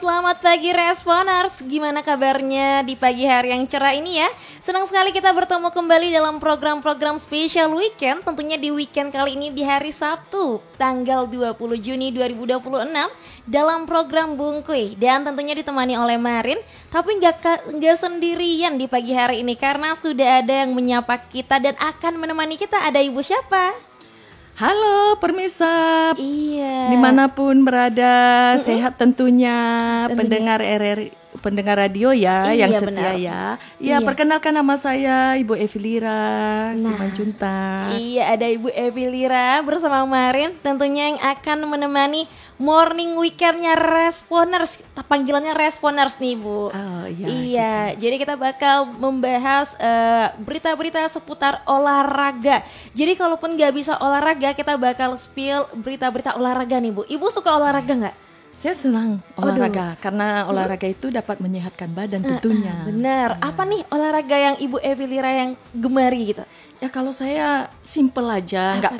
Selamat pagi Responers, gimana kabarnya di pagi hari yang cerah ini ya? Senang sekali kita bertemu kembali dalam program-program spesial weekend. Tentunya di weekend kali ini di hari Sabtu tanggal 20 Juni 2026 dalam program Bungkuy. Dan tentunya ditemani oleh Marin. Tapi nggak sendirian di pagi hari ini karena sudah ada yang menyapa kita dan akan menemani kita. Ada ibu siapa? Halo permisa, Iya. dimanapun berada, sehat tentunya pendengar RRI, pendengar radio ya, Iya, yang setia benar. ya. Iya. Ya, perkenalkan nama saya Ibu Evilira Simanjuntak. Iya, ada Ibu Evi Lira bersama Marin tentunya yang akan menemani morning weekendnya Responers. Panggilannya Responers nih Bu. Oh iya. Iya, jadi kita bakal membahas berita-berita seputar olahraga. Jadi kalaupun nggak bisa olahraga, kita bakal spill berita-berita olahraga nih Bu. Ibu suka olahraga nggak? Saya senang olahraga karena olahraga itu dapat menyehatkan badan tentunya. Benar. Apa nih olahraga yang Ibu Evi Lira yang gemari gitu? Ya kalau saya simple aja, nggak